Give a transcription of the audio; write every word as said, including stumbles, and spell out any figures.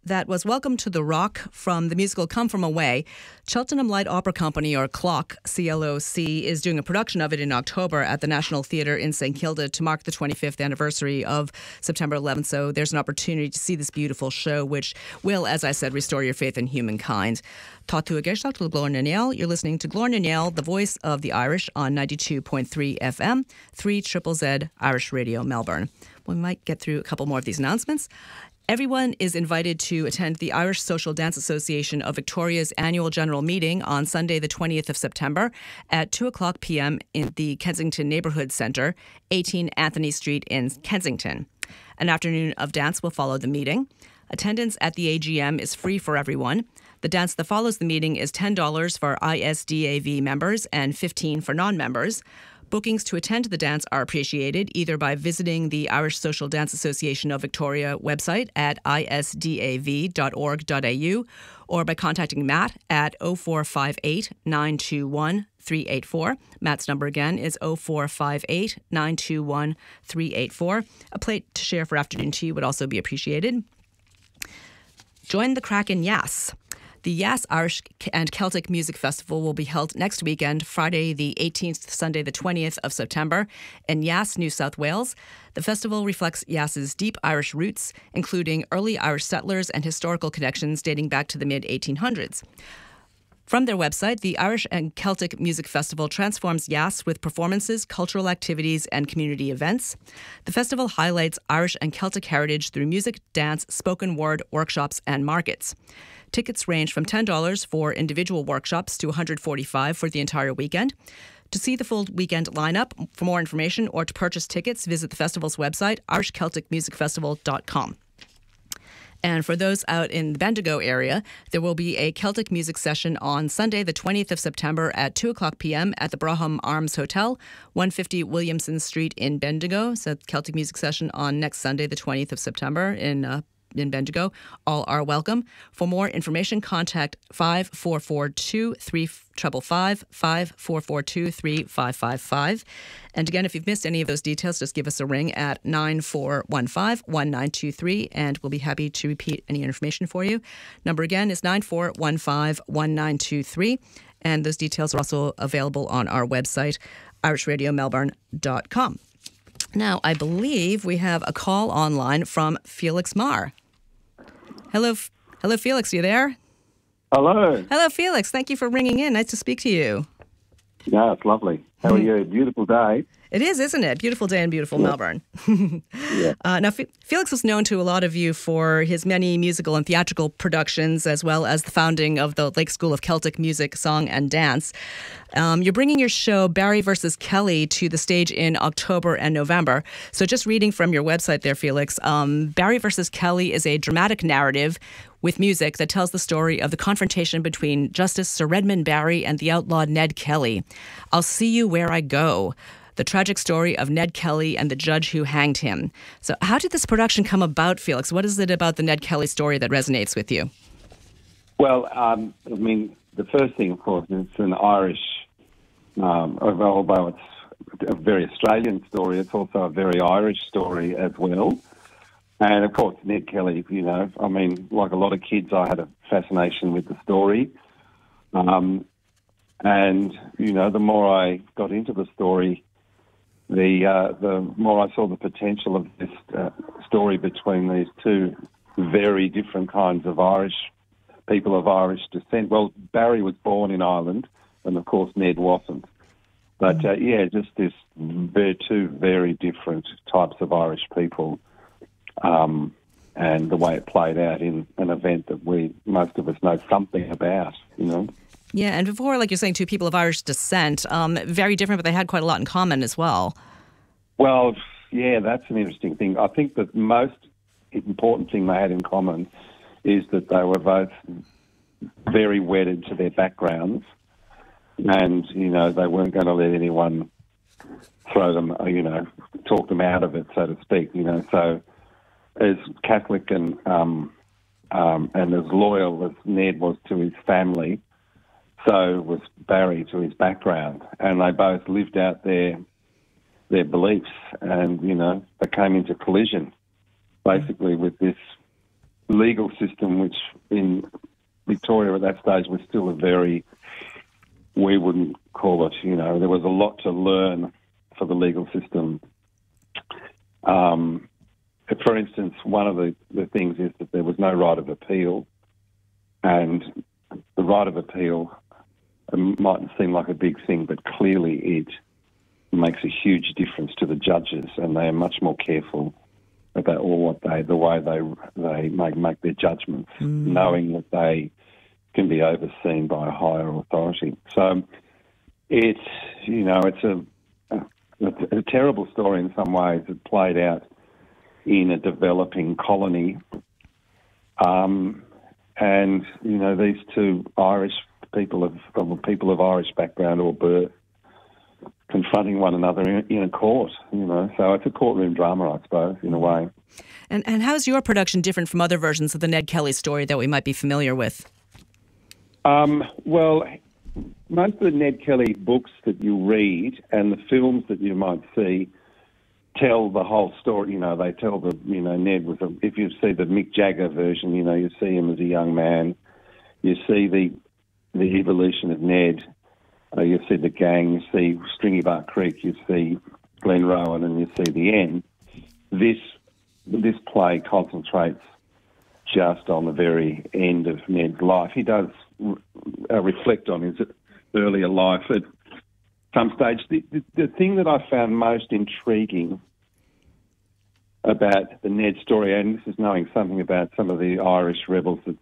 That was Welcome to the Rock from the musical Come From Away. Cheltenham Light Opera Company, or CLOC, C L O C, is doing a production of it in October at the National Theatre in Saint Kilda to mark the twenty-fifth anniversary of September eleventh. So there's an opportunity to see this beautiful show, which will, as I said, restore your faith in humankind. Tá tú a gceist le Glór na Néal. You're listening to Glór na Néal, the voice of the Irish, on ninety-two point three F M, three Z Z Z Irish Radio Melbourne. We might get through a couple more of these announcements. Everyone is invited to attend the Irish Social Dance Association of Victoria's annual general meeting on Sunday, the twentieth of September at two o'clock p.m. in the Kensington Neighbourhood Centre, eighteen Anthony Street in Kensington. An afternoon of dance will follow the meeting. Attendance at the A G M is free for everyone. The dance that follows the meeting is ten dollars for I S D A V members and fifteen dollars for non-members. Bookings to attend the dance are appreciated either by visiting the Irish Social Dance Association of Victoria website at I S D A V dot org dot A U or by contacting Matt at oh four five eight, nine two one, three eight four. Matt's number again is oh four five eight, nine two one, three eight four. A plate to share for afternoon tea would also be appreciated. Join the crack in Yass. The Yass Irish and Celtic Music Festival will be held next weekend, Friday the eighteenth, Sunday the twentieth of September in Yass, New South Wales. The festival reflects Yass's deep Irish roots, including early Irish settlers and historical connections dating back to the mid eighteen hundreds. From their website, the Irish and Celtic Music Festival transforms Yass with performances, cultural activities, and community events. The festival highlights Irish and Celtic heritage through music, dance, spoken word, workshops, and markets. Tickets range from ten dollars for individual workshops to one hundred forty-five dollars for the entire weekend. To see the full weekend lineup, for more information or to purchase tickets, visit the festival's website, irish celtic music festival dot com. And for those out in the Bendigo area, there will be a Celtic music session on Sunday, the twentieth of September at two o'clock p.m. at the Braham Arms Hotel, one fifty Williamson Street in Bendigo. So Celtic music session on next Sunday, the twentieth of September in uh, in Bendigo. All are welcome. For more information, contact five four four two, three five five, five four four two, three five five five. And again, if you've missed any of those details, just give us a ring at nine four one five, one nine two three, and we'll be happy to repeat any information for you. Number again is nine four one five, one nine two three, and those details are also available on our website, irish radio melbourne dot com. Now, I believe we have a call online from Felix Marr. Hello, hello, Felix. Are you there? Hello. Hello, Felix. Thank you for ringing in. Nice to speak to you. Yeah, it's lovely. How are you? Beautiful day. It is, isn't it? Beautiful day in beautiful yeah. Melbourne. yeah. Uh, now, F- Felix was known to a lot of you for his many musical and theatrical productions, as well as the founding of the Lake School of Celtic Music, Song and Dance. Um, you're bringing your show Barry versus Kelly to the stage in October and November. So just reading from your website there, Felix, um, Barry versus Kelly is a dramatic narrative with music that tells the story of the confrontation between Justice Sir Redmond Barry and the outlaw Ned Kelly. I'll see you where I go. The tragic story of Ned Kelly and the judge who hanged him. So how did this production come about, Felix? What is it about the Ned Kelly story that resonates with you? Well, um, I mean, the first thing, of course, is it's an Irish, um, although it's a very Australian story, it's also a very Irish story as well. And, of course, Ned Kelly, you know, I mean, like a lot of kids, I had a fascination with the story. Um, and, you know, the more I got into the story, the uh, the more I saw the potential of this uh, story between these two very different kinds of Irish, people of Irish descent. Well, Barry was born in Ireland, and, of course, Ned wasn't. But, uh, yeah, just this very, two very different types of Irish people. Um, and the way it played out in an event that we, most of us know something about, you know. Yeah, and before, like you're saying, two people of Irish descent, um, very different, but they had quite a lot in common as well. Well, yeah, that's an interesting thing. I think the most important thing they had in common is that they were both very wedded to their backgrounds, and, you know, they weren't going to let anyone throw them, you know, talk them out of it, so to speak, you know. So as Catholic and um, um, and as loyal as Ned was to his family, so was Barry to his background, and they both lived out their their beliefs, and, you know, they came into collision, basically, with this legal system, which in Victoria at that stage was still a very, we wouldn't call it, you know, there was a lot to learn for the legal system. Um, for instance, one of the, the things is that there was no right of appeal, and the right of appeal mightn't seem like a big thing, but clearly it makes a huge difference to the judges, and they are much more careful about all what they, the way they they make make their judgments, mm. knowing that they can be overseen by a higher authority. So it's you know it's a, a, a terrible story in some ways. It played out in a developing colony, um, and you know these two Irish people of, of people of Irish background or birth confronting one another in, in a court, you know. So it's a courtroom drama, I suppose, in a way. And and how's your production different from other versions of the Ned Kelly story that we might be familiar with? Um, well, most of the Ned Kelly books that you read and the films that you might see tell the whole story. You know, they tell the, you know, Ned was, a, if you see the Mick Jagger version, you know, you see him as a young man. You see the the evolution of Ned. Uh, you see the gang, you see Stringy Bark Creek, you see Glen Rowan, and you see the end. This this play concentrates just on the very end of Ned's life. He does uh, reflect on his earlier life at some stage. The, the, the thing that I found most intriguing about the Ned story, and this is knowing something about some of the Irish rebels that